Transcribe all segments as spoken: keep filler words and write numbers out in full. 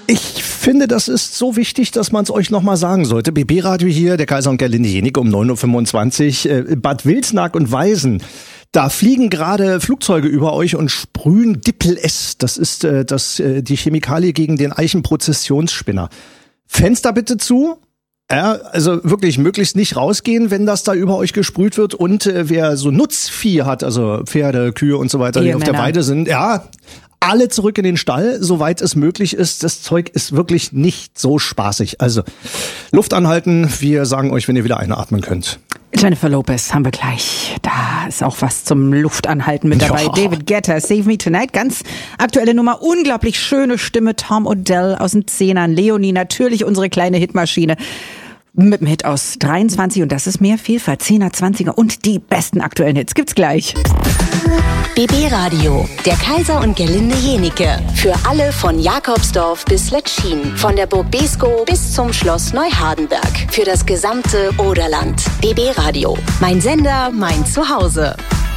Ich finde, das ist so wichtig, dass man es euch nochmal sagen sollte. B B-Radio hier, der Kaiser und Gerlinde Jenike um neun Uhr fünfundzwanzig. Bad Wilsnack und Weisen. Da fliegen gerade Flugzeuge über euch und sprühen Dippel-S. Das ist äh, das, äh, die Chemikalie gegen den Eichenprozessionsspinner. Fenster bitte zu. Ja, also wirklich möglichst nicht rausgehen, wenn das da über euch gesprüht wird. Und äh, wer so Nutzvieh hat, also Pferde, Kühe und so weiter, die auf der Weide sind, ja, alle zurück in den Stall, soweit es möglich ist. Das Zeug ist wirklich nicht so spaßig. Also Luft anhalten. Wir sagen euch, wenn ihr wieder einatmen könnt. Jennifer Lopez haben wir gleich. Da ist auch was zum Luftanhalten mit dabei. Ja. David Guetta, Save Me Tonight. Ganz aktuelle Nummer. Unglaublich schöne Stimme. Tom Odell aus den Zehnern. Leonie, natürlich unsere kleine Hitmaschine. Mit dem Hit aus dreiundzwanzig. Und das ist mehr Vielfalt. Zehner, Zwanziger und die besten aktuellen Hits. Gibt's gleich. B B-Radio, der Kaiser und Gerlinde Jenike. Für alle von Jakobsdorf bis Letschin. Von der Burg Beeskow bis zum Schloss Neuhardenberg. Für das gesamte Oderland. B B-Radio. Mein Sender, mein Zuhause.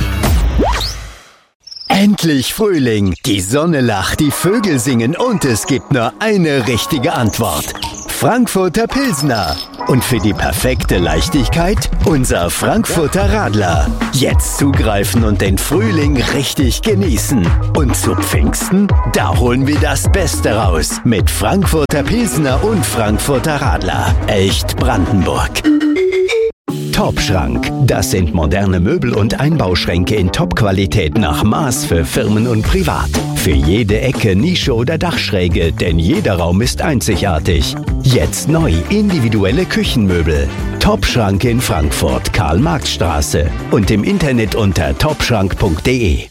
Endlich Frühling. Die Sonne lacht, die Vögel singen und es gibt nur eine richtige Antwort. Frankfurter Pilsner. Und für die perfekte Leichtigkeit unser Frankfurter Radler. Jetzt zugreifen und den Frühling richtig genießen. Und zu Pfingsten, da holen wir das Beste raus. Mit Frankfurter Pilsner und Frankfurter Radler. Echt Brandenburg. Top-Schrank. Das sind moderne Möbel und Einbauschränke in Top-Qualität nach Maß für Firmen und Privat. Für jede Ecke, Nische oder Dachschräge, denn jeder Raum ist einzigartig. Jetzt neu individuelle Küchenmöbel. Top-Schrank in Frankfurt, Karl-Marx-Straße und im Internet unter topschrank punkt de.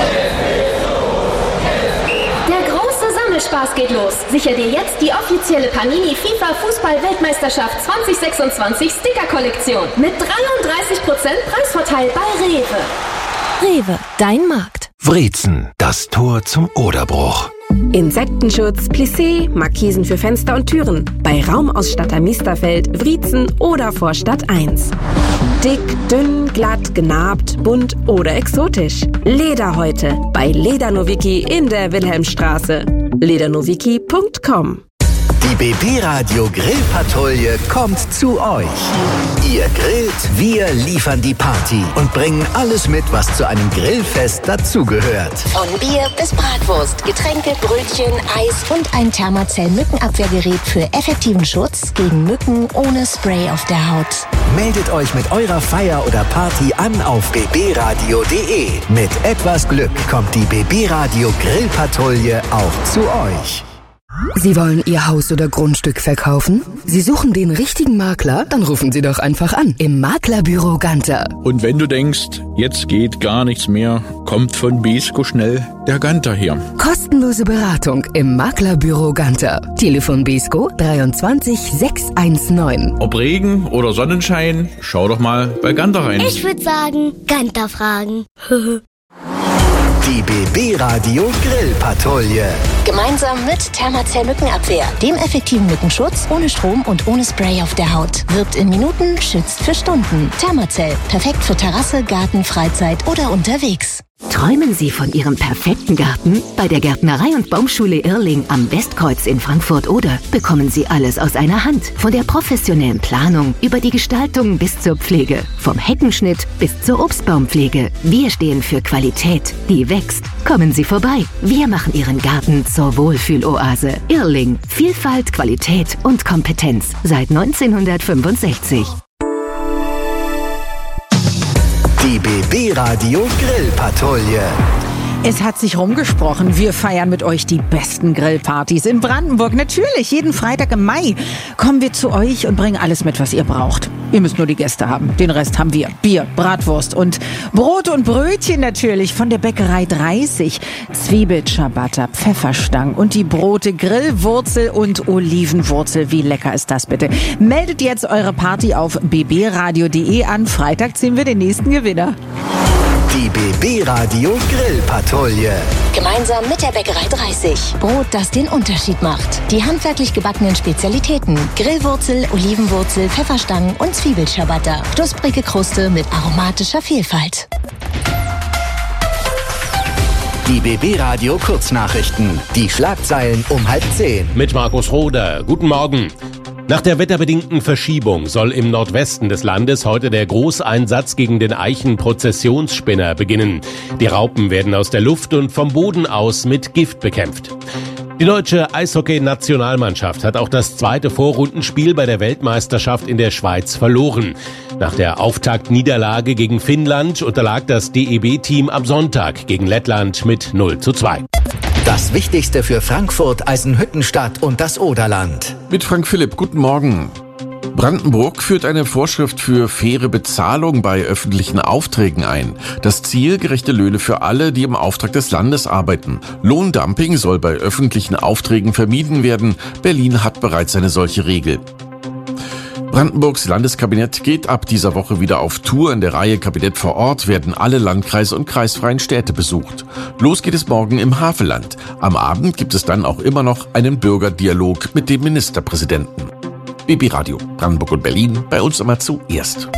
Spaß geht los. Sicher dir jetzt die offizielle Panini FIFA Fußball-Weltmeisterschaft zwanzig sechsundzwanzig Sticker-Kollektion mit dreiunddreißig Prozent Preisvorteil bei Rewe. Rewe, dein Markt. Wriezen, das Tor zum Oderbruch. Insektenschutz, Plissé, Markisen für Fenster und Türen. Bei Raumausstatter Miesterfeld, Wriezen oder Vorstadt eins. Dick, dünn, glatt, genarbt, bunt oder exotisch. Lederhäute bei Ledernowicki in der Wilhelmstraße. ledernowicki punkt com. Die B B-Radio Grillpatrouille kommt zu euch. Ihr grillt, wir liefern die Party und bringen alles mit, was zu einem Grillfest dazugehört. Von Bier bis Bratwurst, Getränke, Brötchen, Eis und ein Thermacell-Mückenabwehrgerät für effektiven Schutz gegen Mücken ohne Spray auf der Haut. Meldet euch mit eurer Feier oder Party an auf b b radio punkt de. Mit etwas Glück kommt die B B-Radio Grillpatrouille auch zu euch. Sie wollen Ihr Haus oder Grundstück verkaufen? Sie suchen den richtigen Makler? Dann rufen Sie doch einfach an im Maklerbüro Ganter. Und wenn du denkst, jetzt geht gar nichts mehr, kommt von Beeskow schnell der Ganter her. Kostenlose Beratung im Maklerbüro Ganter. Telefon Beeskow dreiundzwanzig sechshundertneunzehn. Ob Regen oder Sonnenschein, schau doch mal bei Ganter rein. Ich würde sagen, Ganter fragen. Die B B-Radio Grillpatrouille. Gemeinsam mit Thermacell Mückenabwehr, dem effektiven Mückenschutz, ohne Strom und ohne Spray auf der Haut. Wirkt in Minuten, schützt für Stunden. Thermacell, perfekt für Terrasse, Garten, Freizeit oder unterwegs. Träumen Sie von Ihrem perfekten Garten? Bei der Gärtnerei- und Baumschule Irrling am Westkreuz in Frankfurt-Oder bekommen Sie alles aus einer Hand. Von der professionellen Planung über die Gestaltung bis zur Pflege. Vom Heckenschnitt bis zur Obstbaumpflege. Wir stehen für Qualität, die wächst. Kommen Sie vorbei. Wir machen Ihren Garten zur Wohlfühloase. Irrling. Vielfalt, Qualität und Kompetenz. Seit neunzehnhundertfünfundsechzig. Die B B-Radio Grillpatrouille. Es hat sich rumgesprochen, wir feiern mit euch die besten Grillpartys in Brandenburg. Natürlich, jeden Freitag im Mai kommen wir zu euch und bringen alles mit, was ihr braucht. Ihr müsst nur die Gäste haben. Den Rest haben wir. Bier, Bratwurst und Brot und Brötchen natürlich von der Bäckerei dreißig. Zwiebel, Ciabatta, Pfefferstangen und die Brote Grillwurzel und Olivenwurzel. Wie lecker ist das bitte? Meldet jetzt eure Party auf b b radio punkt de an. Freitag ziehen wir den nächsten Gewinner. Die B B-Radio Grillpatrouille. Gemeinsam mit der Bäckerei dreißig. Brot, das den Unterschied macht. Die handwerklich gebackenen Spezialitäten. Grillwurzel, Olivenwurzel, Pfefferstangen und Zwiebelciabatta. Knusprige Kruste mit aromatischer Vielfalt. Die B B Radio Kurznachrichten. Die Schlagzeilen um halb zehn. Mit Markus Roder. Guten Morgen. Nach der wetterbedingten Verschiebung soll im Nordwesten des Landes heute der Großeinsatz gegen den Eichen-Prozessionsspinner beginnen. Die Raupen werden aus der Luft und vom Boden aus mit Gift bekämpft. Die deutsche Eishockey-Nationalmannschaft hat auch das zweite Vorrundenspiel bei der Weltmeisterschaft in der Schweiz verloren. Nach der Auftaktniederlage gegen Finnland unterlag das D E B-Team am Sonntag gegen Lettland mit null zu zwei. Das Wichtigste für Frankfurt, Eisenhüttenstadt und das Oderland. Mit Frank Philipp, guten Morgen. Brandenburg führt eine Vorschrift für faire Bezahlung bei öffentlichen Aufträgen ein. Das Ziel, gerechte Löhne für alle, die im Auftrag des Landes arbeiten. Lohndumping soll bei öffentlichen Aufträgen vermieden werden. Berlin hat bereits eine solche Regel. Brandenburgs Landeskabinett geht ab dieser Woche wieder auf Tour. In der Reihe Kabinett vor Ort werden alle Landkreise und kreisfreien Städte besucht. Los geht es morgen im Havelland. Am Abend gibt es dann auch immer noch einen Bürgerdialog mit dem Ministerpräsidenten. B B Radio, Brandenburg und Berlin, bei uns immer zuerst.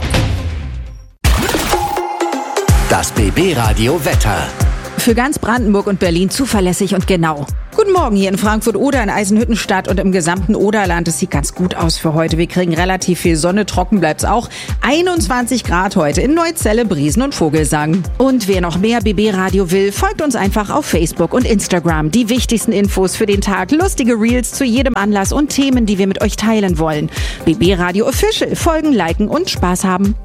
Das B B Radio Wetter. Für ganz Brandenburg und Berlin zuverlässig und genau. Guten Morgen hier in Frankfurt oder in Eisenhüttenstadt und im gesamten Oderland. Es sieht ganz gut aus für heute. Wir kriegen relativ viel Sonne, trocken bleibt's auch. einundzwanzig Grad heute in Neuzelle, Briesen und Vogelsang. Und wer noch mehr B B Radio will, folgt uns einfach auf Facebook und Instagram. Die wichtigsten Infos für den Tag, lustige Reels zu jedem Anlass und Themen, die wir mit euch teilen wollen. B B Radio Official. Folgen, liken und Spaß haben.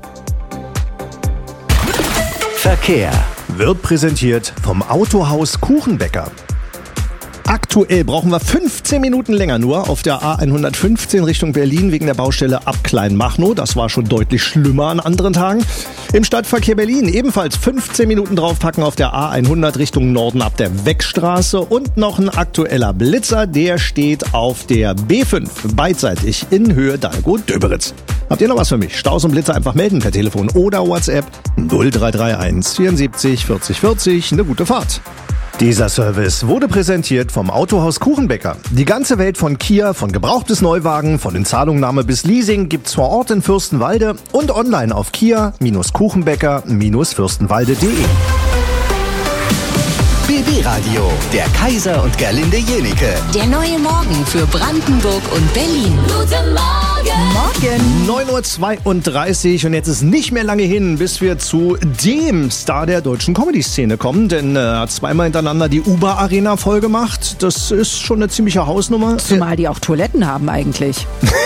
Verkehr wird präsentiert vom Autohaus Kuchenbäcker. Aktuell brauchen wir fünfzehn Minuten länger nur auf der A hundertfünfzehn Richtung Berlin wegen der Baustelle ab Kleinmachnow. Das war schon deutlich schlimmer an anderen Tagen. Im Stadtverkehr Berlin ebenfalls fünfzehn Minuten draufpacken auf der A hundert Richtung Norden ab der Weckstraße. Und noch ein aktueller Blitzer, der steht auf der B fünf beidseitig in Höhe Dahlgow-Döberitz. Habt ihr noch was für mich? Staus und Blitzer einfach melden per Telefon oder WhatsApp null drei drei eins vierundsiebzig vierzig vierzig. Eine gute Fahrt. Dieser Service wurde präsentiert vom Autohaus Kuchenbäcker. Die ganze Welt von Kia, von Gebrauch bis Neuwagen, von Inzahlungnahme bis Leasing gibt's vor Ort in Fürstenwalde und online auf kia Kuchenbäcker Fürstenwalde punkt de. B B Radio, der Kaiser und Gerlinde Jenike. Der neue Morgen für Brandenburg und Berlin. Guten Morgen! Morgen! neun Uhr zweiunddreißig und jetzt ist nicht mehr lange hin, bis wir zu dem Star der deutschen Comedy-Szene kommen, denn er hat zweimal hintereinander die Uber-Arena voll gemacht. Das ist schon eine ziemliche Hausnummer. Zumal die auch Toiletten haben eigentlich.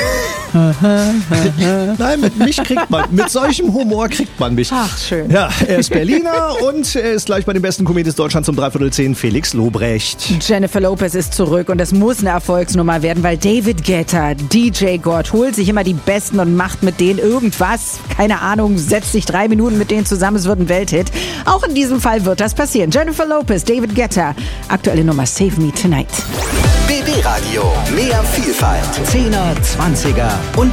Nein, mit mich kriegt man, mit solchem Humor kriegt man mich. Ach, schön. Ja, er ist Berliner und er ist gleich bei den besten Comedians Deutschlands um dreiviertel zehn, Felix Lobrecht. Jennifer Lopez ist zurück und es muss eine Erfolgsnummer werden, weil David Guetta, D J Gott, holt sich immer die Besten und macht mit denen irgendwas. Keine Ahnung, setzt sich drei Minuten mit denen zusammen, es wird ein Welthit. Auch in diesem Fall wird das passieren. Jennifer Lopez, David Guetta, aktuelle Nummer Save Me Tonight. B B Radio, mehr Vielfalt, Zehner, Zwanziger und